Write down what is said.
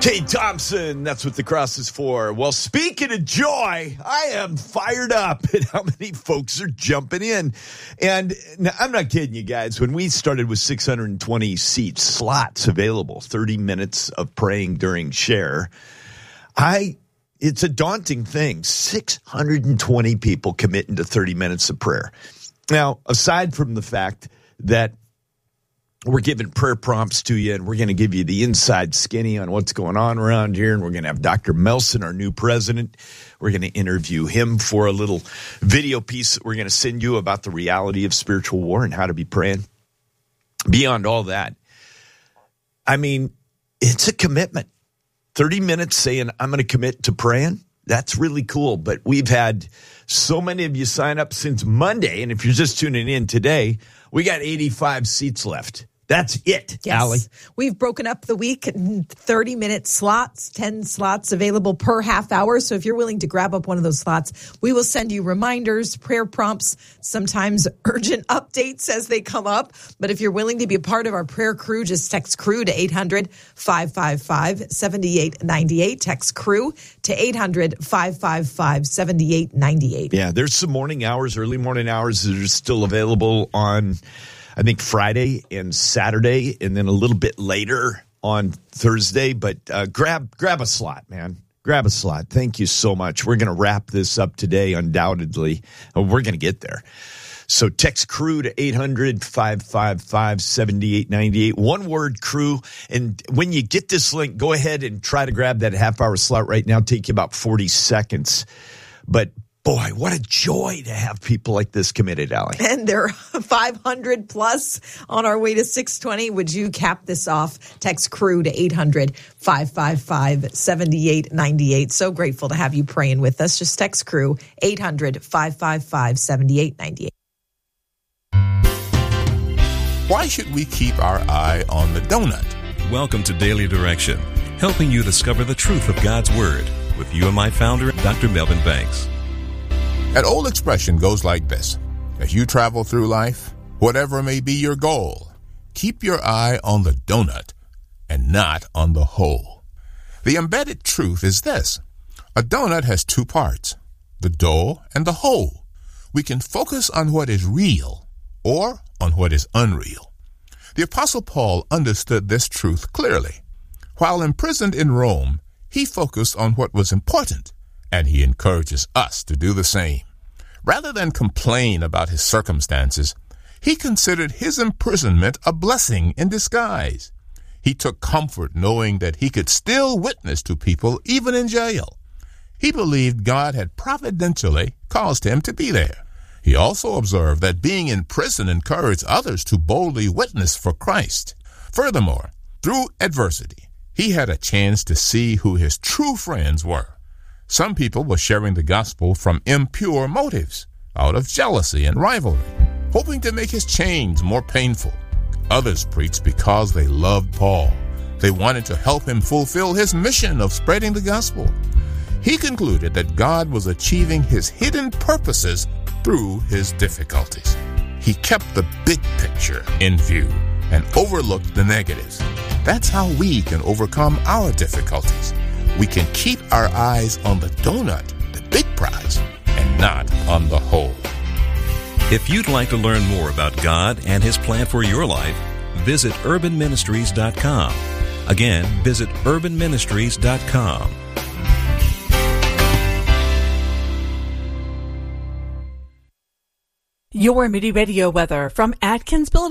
Kate Thompson, that's what the cross is for. Well, speaking of joy, I am fired up at how many folks are jumping in. And I'm not kidding you guys. When we started with 620 seats, slots available, 30 minutes of praying during share, it's a daunting thing. 620 people committing to 30 minutes of prayer. Now, aside from the fact that we're giving prayer prompts to you, and we're going to give you the inside skinny on what's going on around here. And we're going to have Dr. Melson, our new president. We're going to interview him for a little video piece that we're going to send you about the reality of spiritual war and how to be praying. Beyond all that, I mean, it's a commitment. 30 minutes saying, I'm going to commit to praying. That's really cool. But we've had so many of you sign up since Monday. And if you're just tuning in today, we got 85 seats left. That's it, yes. Allie. We've broken up the week in 30-minute slots, 10 slots available per half hour. So if you're willing to grab up one of those slots, we will send you reminders, prayer prompts, sometimes urgent updates as they come up. But if you're willing to be a part of our prayer crew, just text CREW to 800-555-7898. Text CREW to 800-555-7898. Yeah, there's some morning hours, early morning hours that are still available on, I think, Friday and Saturday, and then a little bit later on Thursday. But grab a slot, man. Grab a slot. Thank you so much. We're going to wrap this up today, undoubtedly. We're going to get there. So text CREW to 800-555-7898. One word, CREW. And when you get this link, go ahead and try to grab that half-hour slot right now. Take you about 40 seconds. But boy, what a joy to have people like this committed, Allie. And there are 500 plus on our way to 620. Would you cap this off? Text CREW to 800-555-7898. So grateful to have you praying with us. Just text CREW, 800-555-7898. Why should we keep our eye on the donut? Welcome to Daily Direction, helping you discover the truth of God's Word with you and my founder, Dr. Melvin Banks. An old expression goes like this. As you travel through life, whatever may be your goal, keep your eye on the donut and not on the hole. The embedded truth is this. A donut has two parts, the dough and the hole. We can focus on what is real or on what is unreal. The Apostle Paul understood this truth clearly. While imprisoned in Rome, he focused on what was important, and he encourages us to do the same. Rather than complain about his circumstances, he considered his imprisonment a blessing in disguise. He took comfort knowing that he could still witness to people even in jail. He believed God had providentially caused him to be there. He also observed that being in prison encouraged others to boldly witness for Christ. Furthermore, through adversity, he had a chance to see who his true friends were. Some people were sharing the gospel from impure motives, out of jealousy and rivalry, hoping to make his chains more painful. Others preached because they loved Paul. They wanted to help him fulfill his mission of spreading the gospel. He concluded that God was achieving his hidden purposes through his difficulties. He kept the big picture in view and overlooked the negatives. That's how we can overcome our difficulties. We can keep our eyes on the donut, the big prize, and not on the hole. If you'd like to learn more about God and His plan for your life, visit urbanministries.com. Again, visit urbanministries.com. Your Moody Radio weather from Atkins Building.